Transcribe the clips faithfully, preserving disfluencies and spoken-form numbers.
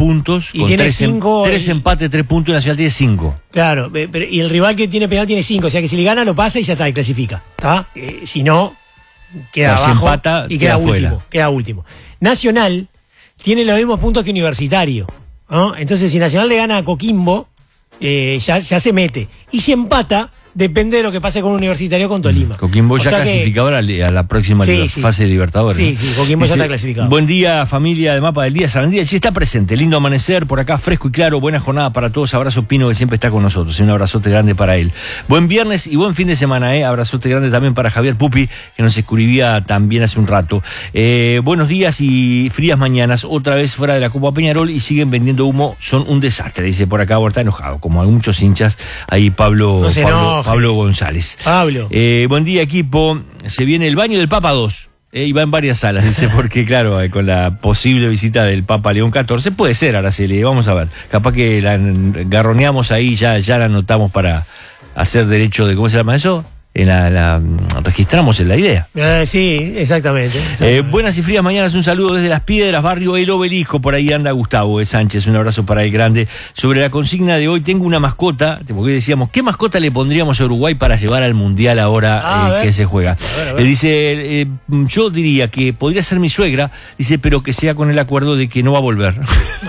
puntos. Y con tiene tres, cinco. Em, tres y... empates, tres puntos, y Nacional tiene cinco. Claro, pero, y el rival que tiene penal tiene cinco. O sea que si le gana, lo pasa y ya está, y clasifica. ¿Está? Eh, si no, queda Claro, si abajo empata, y queda, queda último. fuera. Queda último. Nacional tiene los mismos puntos que Universitario, ¿no? Entonces, si Nacional le gana a Coquimbo, eh, ya, ya se mete. Y si empata, depende de lo que pase con Universitario con Tolima. Coquimbo O ya sea clasificado que... a, la, a la próxima sí, sí. fase de Libertadores. Sí, sí, Coquimbo Dice, ya está clasificado. Buen día, familia de Mapa del Día. Sarandí sí está presente. Lindo amanecer por acá, fresco y claro. Buena jornada para todos. Abrazo Pino, que siempre está con nosotros. Y un abrazote grande para él. Buen viernes y buen fin de semana, ¿eh? Abrazote grande también para Javier Pupi, que nos escribía también hace un rato. Eh, buenos días y frías mañanas. Otra vez fuera de la Copa Peñarol y siguen vendiendo humo. Son un desastre, dice por acá. Está enojado, como hay muchos hinchas. Ahí Pablo, no se Pablo, enoje. Pablo González. Pablo. Eh, buen día, equipo. Se viene el baño del Papa dos. Eh, y va en varias salas, dice, porque claro, eh, con la posible visita del Papa León catorce, puede ser, Araceli, vamos a ver. Capaz que la garroneamos ahí, ya, ya la anotamos para hacer derecho de, ¿cómo se llama eso? En la, la registramos en la idea. Eh, sí, exactamente. exactamente. Eh, buenas y frías mañanas, un saludo desde Las Piedras, barrio El Obelisco, por ahí anda Gustavo eh, Sánchez, un abrazo para el grande. Sobre la consigna de hoy, tengo una mascota, porque decíamos, ¿qué mascota le pondríamos a Uruguay para llevar al Mundial ahora ah, eh, que se juega? A ver, a ver. Eh, dice, eh, yo diría que podría ser mi suegra, dice, pero que sea con el acuerdo de que no va a volver.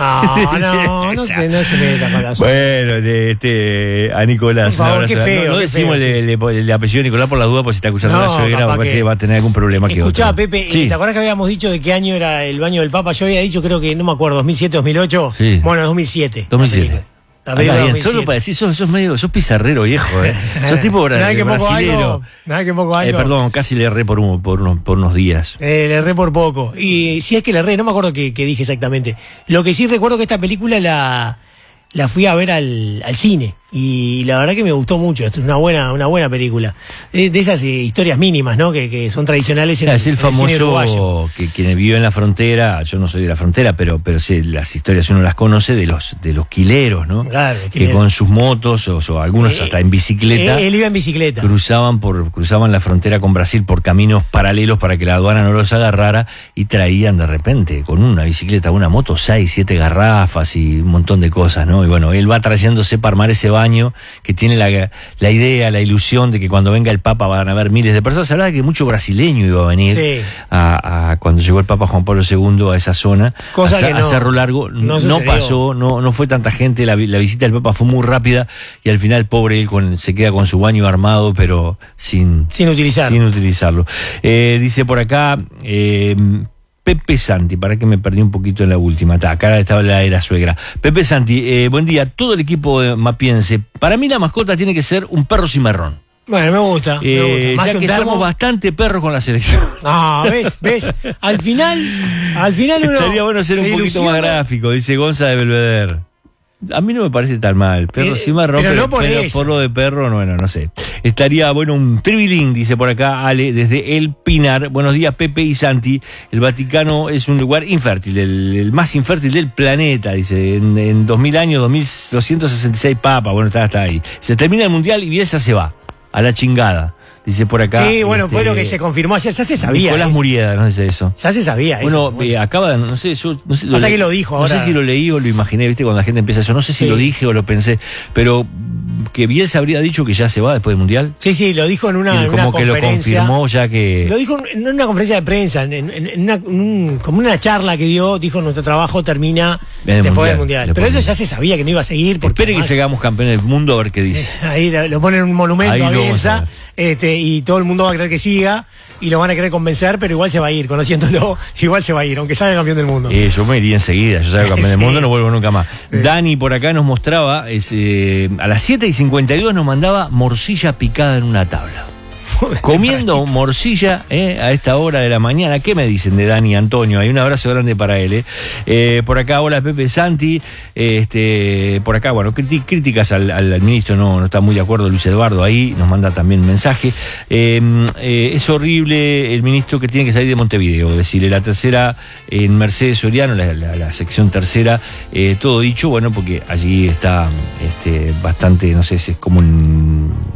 No, no, no se, no se meta con la suegra. Bueno, de, este, a Nicolás, por favor, un abrazo. qué feo, no, no qué decimos feo, el, sí, el, el, el apellido de Nicolás por la duda, porque si está escuchando No, la suegra, capaz parece que- que va a tener algún problema que Escuchá, otro. Pepe, Sí. ¿te acordás que habíamos dicho de qué año era el baño del Papa? Yo había dicho, creo que, no me acuerdo, dos mil siete, dos mil ocho. Sí. Bueno, dos mil siete. dos mil siete. La película. La Anda película bien, dos mil siete. solo para decir, sos, sos medio, sos pizarrero viejo, eh. Sos tipo bra Nada que poco brasilero. algo. Nada que poco Eh, algo. perdón, casi le erré por, un, por, unos, por unos días. Eh, le erré por poco. Y si es que le erré, no me acuerdo qué, qué dije exactamente. Lo que sí recuerdo que esta película la, la fui a ver al, al cine. Y la verdad que me gustó mucho. Esto es una buena, una buena película. De, de esas eh, historias mínimas, ¿no? Que, que son tradicionales en, Es el en cine famoso uruguayo. que quien vive en la frontera, yo no soy de la frontera, pero, pero sí, las historias uno las conoce de los, de los quileros, ¿no? Claro, que quileros. con sus motos, o, o algunos Eh, hasta en bicicleta, Eh, él iba en bicicleta. cruzaban por cruzaban la frontera con Brasil por caminos paralelos para que la aduana no los agarrara y traían de repente con una bicicleta, una moto, seis, siete garrafas y un montón de cosas, ¿no? Y bueno, él va trayéndose para armar ese baño que tiene la, la idea, la ilusión de que cuando venga el Papa van a haber miles de personas. Se hablaba que mucho brasileño iba a venir Sí. a, a cuando llegó el Papa Juan Pablo segundo a esa zona, Cosa a, que a no- Cerro Largo. no No, sucedió. pasó, no, no fue tanta gente, la, vi- la visita del Papa fue muy rápida y al final pobre él con, se queda con su baño armado pero sin, Sin utilizar. sin utilizarlo. Eh, dice por acá eh, Pepe Santi, para que me perdí un poquito en la última. Está, acá estaba la era suegra. Pepe Santi, eh, buen día. Todo el equipo de Mapiense. Para mí la mascota tiene que ser un perro cimarrón. Bueno, me gusta. Eh, me gusta. Más ya que un que termo. somos bastante perros con la selección. Ah, ves, ves. Al final, al final uno. Estaría bueno ser un se poquito ilusiona. más gráfico, dice Gonza de Belvedere. A mí no me parece tan mal. Perro Eh, cimarrón, pero pero, no por pero eso. por lo de perro, bueno, no sé. Estaría bueno un tribilín, dice por acá Ale, desde El Pinar. Buenos días, Pepe y Santi. El Vaticano es un lugar infértil, el, el más infértil del planeta, dice. En, en dos mil años, dos mil doscientos sesenta y seis papas, bueno, está, está ahí. Se termina el mundial y Bielsa se va. A la chingada. Dice por acá. Sí, bueno, este, fue lo que se confirmó ayer. Ya se sabía. Nicolás eso. Murieda, no sé eso. Ya se sabía. Bueno, eso. eh, acaba de, no sé, yo no sé, Pasa le- que lo dijo no ahora. sé si lo leí o lo imaginé, viste, cuando la gente empieza eso, no sé si Sí. lo dije o lo pensé, pero mm, que Bielsa habría dicho que ya se va después del Mundial. Sí, sí, lo dijo en una, Y en una como que lo conferencia. confirmó ya que... Lo dijo en en una conferencia de prensa, en, en- en una, un- como una charla que dio, dijo nuestro trabajo termina En el después Mundial, del Mundial. después Pero eso del ya se sabía que no iba a seguir. Porque Espere que además, llegamos campeones del mundo a ver qué dice. ahí lo lo ponen un monumento Ahí a lo vamos a Bielsa ver. este, y todo el mundo va a querer que siga y lo van a querer convencer, pero igual se va a ir, conociéndolo, igual se va a ir, aunque salga campeón del mundo. Eh, yo me iría enseguida, yo salgo campeón del Sí. mundo, no vuelvo nunca más. Sí. Dani por acá nos mostraba, es, eh, a las siete y cincuenta y dos nos mandaba morcilla picada en una tabla. Comiendo morcilla eh, a esta hora de la mañana. ¿Qué me dicen de Dani Antonio? Hay un abrazo grande para él. Eh. Eh, por acá, hola Pepe Santi. Eh, este, por acá, bueno, criti- críticas al, al, al ministro, no, no está muy de acuerdo Luis Eduardo ahí, nos manda también un mensaje. Eh, eh, es horrible el ministro que tiene que salir de Montevideo, decirle la tercera en Mercedes Soriano, la, la, la sección tercera, eh, todo dicho, bueno, porque allí está este, bastante, no sé si es como un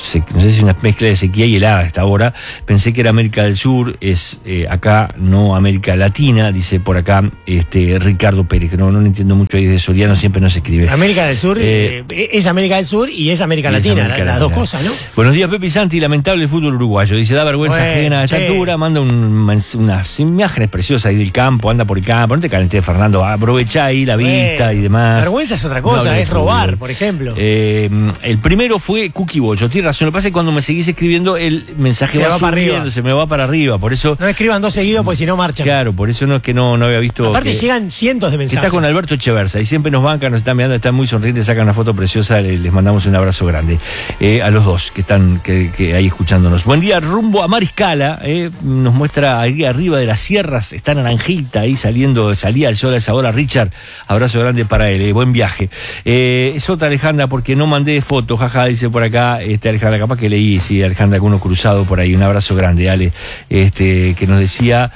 se, no sé si es una mezcla de sequía y helada hasta ahora. Pensé que era América del Sur, es eh, acá, no América Latina, dice por acá este Ricardo Pérez, que no, no entiendo mucho ahí de Soriano, siempre no se escribe. América del Sur eh, eh, es América del Sur y es América Latina, es América la, las Latina. Dos cosas, ¿no? Buenos días, Pepe y Santi, lamentable el fútbol uruguayo. Dice, da vergüenza bueno, ajena a esta altura, manda un, unas imágenes preciosas ahí del campo, anda por el campo, no te calenté, Fernando, aprovecha ahí la bueno, vista y demás. Vergüenza es otra cosa, no es robar, por ejemplo. Eh, el primero fue Cookie Bollo, tienes razón, lo que pasa es que cuando me seguís escribiendo el mensaje se va, va para arriba. Se me va para arriba, por eso... No escriban dos seguidos porque si no marchan. Claro, por eso no es que no, no había visto... Aparte que, llegan cientos de mensajes. Está con Alberto Echeverza y siempre nos banca, nos están mirando, están muy sonrientes, sacan una foto preciosa, les mandamos un abrazo grande eh, a los dos que están que, que ahí escuchándonos. Buen día, rumbo a Mariscala, eh, nos muestra ahí arriba de las sierras, está Naranjita ahí saliendo, salía el sol a esa hora. Richard, abrazo grande para él, eh, buen viaje. Eh, es otra Alejandra porque no mandé fotos, jaja, dice por acá, este Alejandra, capaz que leí, sí, Alejandra, con uno cruzado por ahí, un abrazo grande, Ale, este, que nos decía,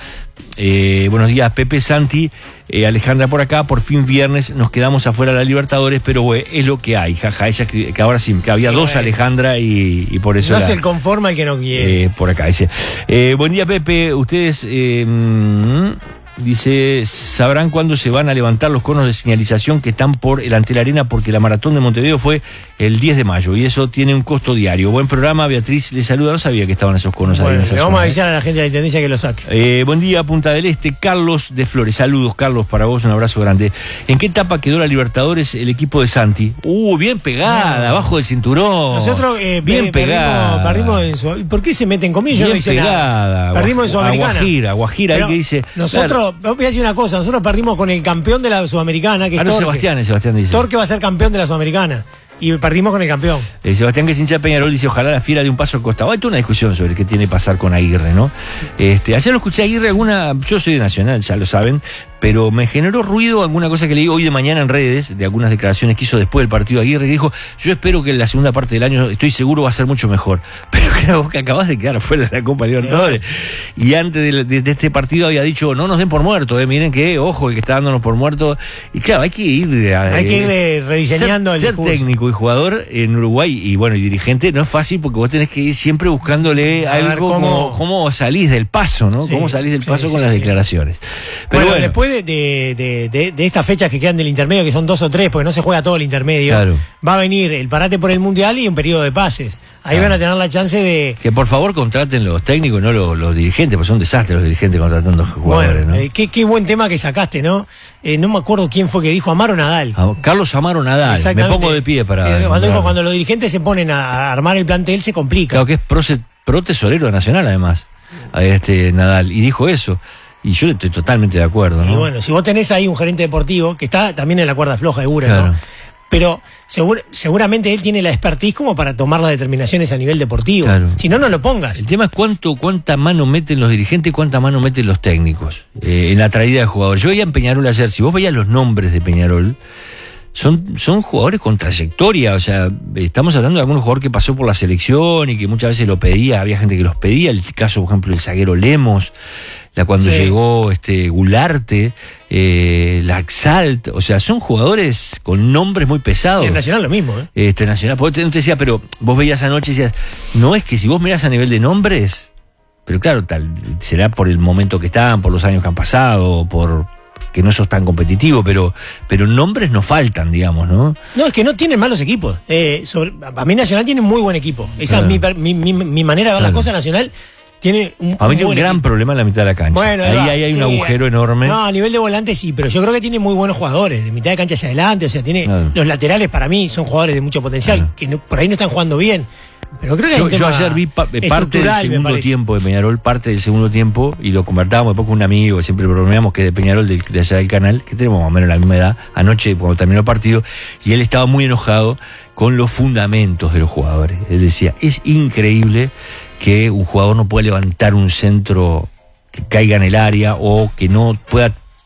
eh, buenos días, Pepe, Santi, eh, Alejandra por acá, por fin viernes, nos quedamos afuera de la Libertadores, pero güey, es lo que hay, jaja, ella que ahora sí, que había sí, dos bueno. Alejandra y, y por eso... No la, se conforma el que no quiere. Eh, por acá, dice, eh, buen día, Pepe, ustedes... Eh, mmm, dice, sabrán cuándo se van a levantar los conos de señalización que están por el Antel Arena, porque la maratón de Montevideo fue el diez de mayo y eso tiene un costo diario. Buen programa, Beatriz le saluda, no sabía que estaban esos conos bueno, ahí en esa le zona. Vamos a avisar a la gente de la Intendencia que lo saque. Eh, buen día, Punta del Este, Carlos de Flores, saludos Carlos, para vos un abrazo grande. ¿En qué etapa quedó la Libertadores el equipo de Santi? Uh, bien pegada, no. abajo del cinturón. Nosotros eh, bien pegada. Perdimos, perdimos en su... ¿Por qué se meten conmigo? Yo bien no hice pegada. Nada. Perdimos en Sudamericana. Guajira, Guajira, ahí que dice... Nosotros, claro. voy a decir una cosa, nosotros perdimos con el campeón de la Sudamericana, que es ah, no, Torque. Sebastián, Sebastián dice. Torque va a ser campeón de la Sudamericana. Y perdimos con el campeón. Eh, Sebastián, que es hincha de Peñarol, dice, ojalá la Fiera de un paso al costado. Hay toda una discusión sobre qué tiene que pasar con Aguirre, ¿no? Este, ayer lo escuché a Aguirre, alguna, yo soy de Nacional, ya lo saben, pero me generó ruido alguna cosa que leí hoy de mañana en redes, de algunas declaraciones que hizo después del partido Aguirre, que dijo, yo espero que en la segunda parte del año, estoy seguro, va a ser mucho mejor. Pero claro, vos que acabás de quedar fuera de la Copa Libertadores. Y antes de, de, de este partido había dicho, no nos den por muertos, eh, miren que, ojo, el que está dándonos por muertos. Y claro, hay que ir... A, hay que ir eh, rediseñando ser, el Ser técnico y jugador en Uruguay, y bueno, y dirigente, no es fácil porque vos tenés que ir siempre buscándole a algo cómo, como, cómo salís del paso, ¿no? Sí, cómo salís del paso sí, con sí, las sí. declaraciones. Pero bueno, bueno, después de, de, de, de, de estas fechas que quedan del intermedio, que son dos o tres, porque no se juega todo el intermedio, claro. va a venir el parate por el Mundial y un periodo de pases. Ahí claro. van a tener la chance de... Que por favor contraten los técnicos, no los, los dirigentes, porque son desastres los dirigentes contratando jugadores, bueno, ¿no? Eh, qué, qué buen tema que sacaste, ¿no? Eh, no me acuerdo quién fue que dijo, Amaro Nadal. Ah, Carlos Amaro Nadal, me pongo de pie para... Eh, cuando, dijo, cuando los dirigentes se ponen a armar el plantel, se complica. Claro que es pro, pro tesorero nacional, además, a este Nadal, y dijo eso. Y yo estoy totalmente de acuerdo, ¿no? Y bueno, si vos tenés ahí un gerente deportivo, que está también en la cuerda floja de Ura, claro. ¿no? Pero segur, seguramente él tiene la expertise como para tomar las determinaciones a nivel deportivo. Claro. Si no, no lo pongas. El tema es cuánto, cuánta mano meten los dirigentes y cuánta mano meten los técnicos eh, en la traída de jugadores. Yo veía en Peñarol ayer, si vos veías los nombres de Peñarol, son, son jugadores con trayectoria. O sea, estamos hablando de algún jugador que pasó por la selección y que muchas veces lo pedía, había gente que los pedía. El caso, por ejemplo, del zaguero Lemos, la cuando sí. llegó este Gularte, eh, Laxalt, o sea, son jugadores con nombres muy pesados. Y en Nacional lo mismo, ¿eh? Este, Nacional, porque te, no te decía, pero vos veías anoche y decías, no es que si vos mirás a nivel de nombres, pero claro, tal, será por el momento que están, por los años que han pasado, por que no sos tan competitivo, pero, pero nombres no faltan, digamos, ¿no? No, es que no tienen malos equipos. Eh, sobre, a mí Nacional tiene un muy buen equipo. Esa claro. es mi, mi, mi, mi manera de ver claro. las cosas. Nacional tiene un, a mí un tiene un gran equipo. problema en la mitad de la cancha. Bueno, ahí, va, ahí hay sí, un agujero enorme. No, a nivel de volante sí, pero yo creo que tiene muy buenos jugadores, de mitad de cancha hacia adelante, o sea, tiene claro. los laterales para mí son jugadores de mucho potencial, claro. que no, por ahí no están jugando bien. Pero creo que yo, hay un yo ayer vi pa parte del segundo tiempo de Peñarol, parte del segundo tiempo, y lo convertábamos después con un amigo, siempre bromeamos que de Peñarol, de, de allá del canal, que tenemos más o menos la misma edad, anoche cuando terminó el partido, y él estaba muy enojado con los fundamentos de los jugadores. Él decía, es increíble que un jugador no pueda levantar un centro que caiga en el área o que no pueda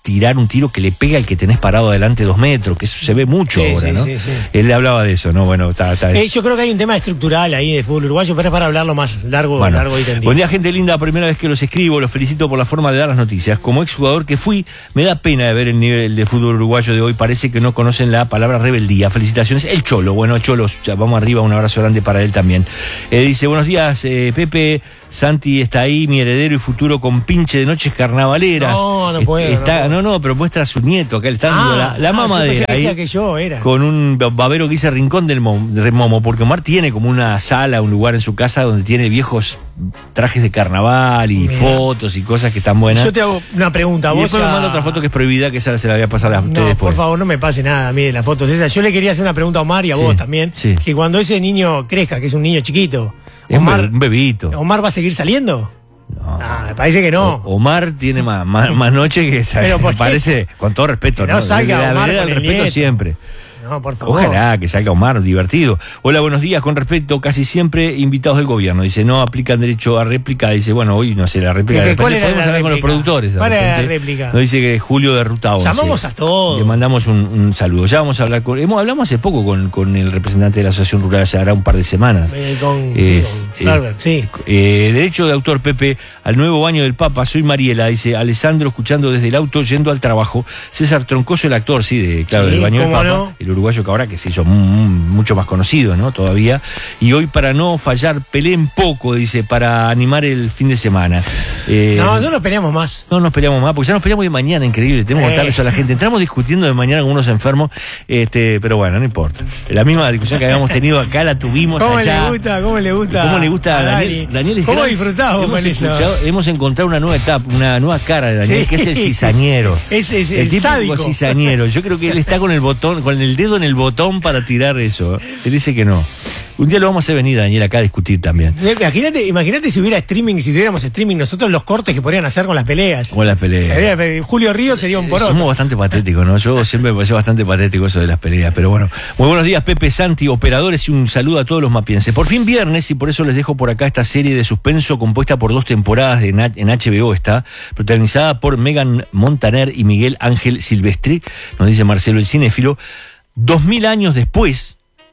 tirar un tiro que le pega al que tenés parado adelante dos metros, que eso se ve mucho Sí, ahora, sí, ¿no? sí, sí. Él le hablaba de eso, ¿no? Bueno, está, está. Eh, yo creo que hay un tema estructural ahí de fútbol uruguayo, pero es para hablarlo más largo, Bueno, largo y tendido. buen día, gente linda, primera vez que los escribo, los felicito por la forma de dar las noticias. Como exjugador que fui, me da pena de ver el nivel de fútbol uruguayo de hoy, parece que no conocen la palabra rebeldía. Felicitaciones. El Cholo, bueno, Cholo, ya vamos arriba, un abrazo grande para él también. Eh, dice, buenos días, eh, Pepe, Santi está ahí, mi heredero y futuro compinche de noches carnavaleras. No, no puedo, Está, no no, no, pero muestra a su nieto, acá está Ah, la, la ah, mamá yo de pensé él que ahí, decía que yo era. con un babero que dice Rincón del Mom- del Momo, porque Omar tiene como una sala, un lugar en su casa donde tiene viejos trajes de carnaval y Mirá. fotos y cosas que están buenas. Yo te hago una pregunta. Y ¿Vos después me ya- manda otra foto que es prohibida, que esa se la voy a pasar a ustedes No, después. por favor, no me pase nada, mire las fotos esas. Yo le quería hacer una pregunta a Omar y a Sí, vos también. sí. Si cuando ese niño crezca, que es un niño chiquito, Es un Omar, be- un bebito. ¿Omar va a seguir saliendo? No. Ah, me parece que no. O- Omar tiene más, más, más noche que esa. Pero ¿por Me qué? parece, con todo respeto, Que no salga La Omar vereda con del el respeto nieto. siempre. No, por favor. Ojalá que salga Omar, divertido. Hola, buenos días. Con respecto, casi siempre invitados del gobierno. Dice, no aplican derecho a réplica. Dice, bueno, hoy no sé, la réplica. ¿Qué- de cuál repente era la podemos hablar con los réplica? productores. de ¿Cuál era la repente. réplica? Nos dice que Julio de Ruta once. Llamamos a todos. Le mandamos un, un saludo. Ya vamos a hablar con. Hemos, hablamos hace poco con, con el representante de la Asociación Rural, hace hará un par de semanas. Eh, con, Es, sí, con eh, Ferber, sí. Eh, derecho de autor, Pepe, al nuevo baño del Papa. Soy Mariela, dice Alessandro, escuchando desde el auto, yendo al trabajo. César Troncoso, el actor, sí, de, claro, Sí, del baño del cómo Papa. no. El uruguayo que ahora que se hizo mu- mu- mucho más conocido, ¿no? Todavía. Y hoy, para no fallar, peleen poco, dice, para animar el fin de semana. Eh, No, no nos peleamos más. no nos peleamos más, porque ya nos peleamos de mañana, increíble. Tenemos que Eh. contarle eso a la gente. Entramos discutiendo de mañana con unos enfermos, este, pero bueno, no importa. La misma discusión que habíamos tenido acá la tuvimos ¿Cómo allá. le gusta? ¿Cómo le gusta? ¿Cómo le gusta a Daniel? Dani? Daniel es ¿Cómo gran- disfrutás vos hemos con eso? escuchado- Hemos encontrado una nueva etapa, una nueva cara de Daniel, Sí. que es el cizañero. Es- es el típico sádico. cizañero. Yo creo que él está con el botón, con el dedo en el botón para tirar eso. Él dice que no. Un día lo vamos a hacer venir, Daniel, acá a discutir también. Imagínate, imagínate si hubiera streaming, si tuviéramos streaming nosotros los cortes que podrían hacer con las peleas. Con las peleas. Sería- Julio Ríos sería un poroto. Somos bastante patéticos, ¿no? Yo siempre me pareció bastante patético eso de las peleas, pero bueno. Muy buenos días, Pepe, Santi, operadores, y un saludo a todos los mapienses. Por fin viernes, y por eso les dejo por acá esta serie de suspenso compuesta por dos temporadas de na- en H B O, está protagonizada por Megan Montaner y Miguel Ángel Silvestri, nos dice Marcelo el cinéfilo. Dos mil años después,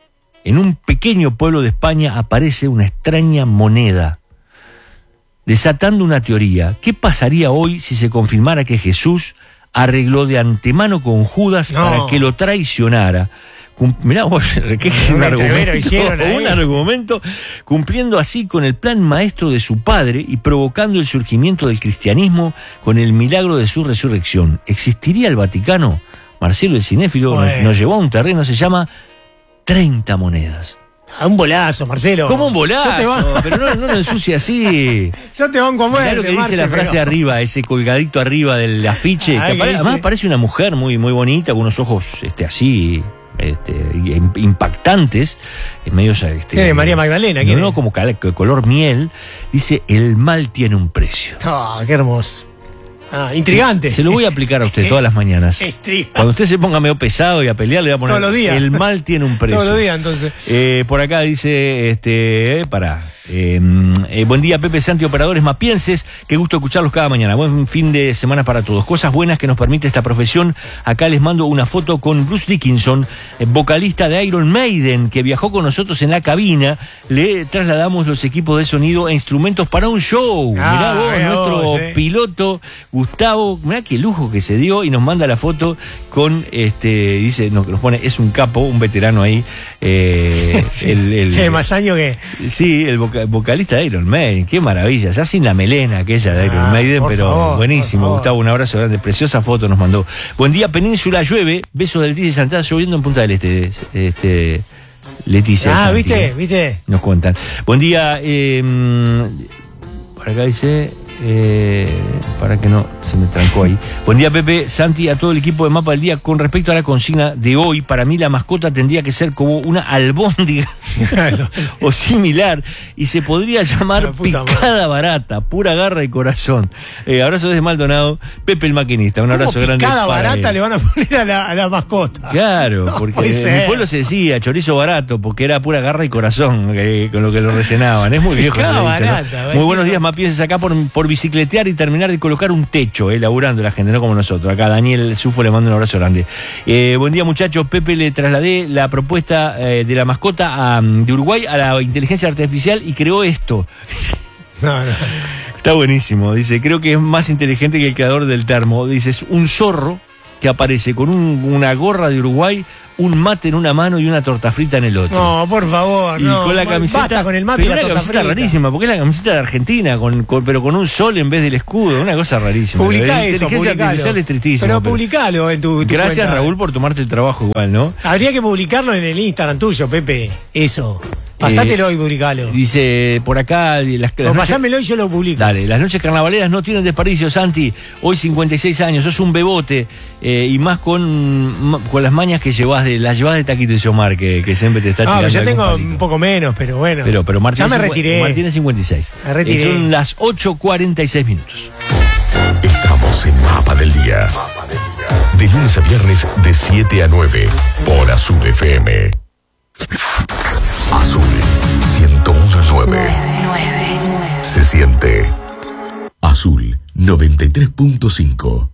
en un pequeño pueblo de España aparece una extraña moneda, desatando una teoría. ¿Qué pasaría hoy si se confirmara que Jesús arregló de antemano con Judas No. para que lo traicionara? Cum- Mirá vos, que es un, Un entrevero hicieron argumento, ahí. un argumento, cumpliendo así con el plan maestro de su padre y provocando el surgimiento del cristianismo con el milagro de su resurrección. ¿Existiría el Vaticano? Marcelo el cinéfilo nos, Bueno. nos llevó a un terreno, se llama treinta monedas. A un bolazo, Marcelo. ¿Cómo un bolazo? Yo te, ban- Pero no, no lo ensucie así. yo te banco a Mirá muerte, lo que dice Marce, la frase pero- arriba, ese colgadito arriba del afiche, Ah, que ¿qué apare- dice? además parece una mujer muy, muy bonita, con unos ojos este, así, este, im- impactantes, en medio este, ¿Quién es María Magdalena? No, ¿Quién no, es? como cal- color miel. Dice, el mal tiene un precio. Ah, qué hermoso. Ah, intrigante. Se lo voy a aplicar a usted todas las mañañas. Intrigante. Cuando usted se ponga medio pesado y a pelear, le voy a poner, Todos los días. el mal tiene un precio. Todos los días, entonces. Eh, por acá dice, este, eh, para, eh, eh, buen día Pepe, Santi, operadores mapienses, qué gusto escucharlos cada mañana, buen fin de semana para todos, cosas buenas que nos permite esta profesión. Acá les mando una foto con Bruce Dickinson, eh, vocalista de Iron Maiden, que viajó con nosotros en la cabina. Le trasladamos los equipos de sonido e instrumentos para un show. Ah, Mirá vos, mirá nuestro vos, eh. piloto Gustavo, mirá qué lujo que se dio, y nos manda la foto con, este, dice, nos, nos pone, es un capo, un veterano ahí, eh, Sí, el, el- tiene más años que. sí, el voca- vocalista de Iron Maiden, qué maravilla, ya sin la melena aquella de Iron Ah, Maiden, por pero favor, buenísimo, por favor. Gustavo, un abrazo grande, preciosa foto nos mandó. Buen día, Península, llueve, besos de Leticia Santana, lloviendo en Punta del Este, este, Leticia. Ah, Santi, ¿viste? ¿eh? ¿Viste? Nos cuentan. Buen día, eh, por acá dice, eh, para que no se me trancó ahí. Buen día, Pepe, Santi, a todo el equipo de Mapa del Día. Con respecto a la consigna de hoy, para mí la mascota tendría que ser como una albóndiga o similar, y se podría llamar La puta picada barata, pura garra y corazón. Eh, abrazo desde Maldonado, Pepe el maquinista, un abrazo ¿Cómo grande. picada para barata él. le van a poner a la, a la mascota? Claro, No porque puede en mi ser. pueblo se decía chorizo barato, porque era pura garra y corazón, eh, con lo que lo rellenaban. Es muy viejo ese Picada dicho, ¿no? barata, Muy buenos días, mapienses, acá por, por por bicicletear y terminar de colocar un techo, eh, laburando la gente, no como nosotros. Acá Daniel Sufo le mando un abrazo grande. Eh, buen día, muchachos. Pepe, le trasladé la propuesta eh, de la mascota a, de Uruguay a la inteligencia artificial y creó esto. No, no. Está buenísimo. Dice, creo que es más inteligente que el creador del termo. Dice, es un zorro que aparece con un, una gorra de Uruguay, un mate en una mano y una torta frita en el otro. No, por favor, y no. con la camiseta, Basta con el mate y la una torta camiseta frita. rarísima, porque es la camiseta de Argentina, con, con, pero con un sol en vez del escudo, una cosa rarísima. Publicá La eso, inteligencia publicalo. artificial es tristísimo. Pero, pero publicalo en tu, tu gracias, cuenta. Raúl, por tomarte el trabajo igual, ¿no? Habría que publicarlo en el Instagram tuyo, Pepe. Eso. Pasátelo Eh, y publicalo. Dice, por acá... Las, las O noches- pasámelo y yo lo publico. Dale, las noches carnavaleras no tienen desperdicio, Santi. Hoy cincuenta y seis años, sos un bebote. Eh, y más con, con las mañas que llevas de las llevas de Taquito y Xiomar, que, que siempre te está Ah, tirando. pero yo algún tengo palito. un poco menos, pero bueno. Pero, pero Martín, ya me cincu- retiré. Martín es cincuenta y seis. Me retiré. Eh, son las ocho cuarenta y seis minutos. Estamos en Mapa del Día. De lunes a viernes de siete a nueve por Azul F M. Azul ciento uno punto nueve. Se siente. Azul noventa y tres punto cinco.